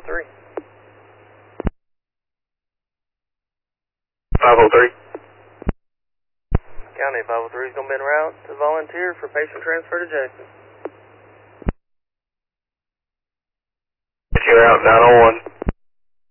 503. 503. County 503 is going to be en route to volunteer for patient transfer to Jackson. You're out 901.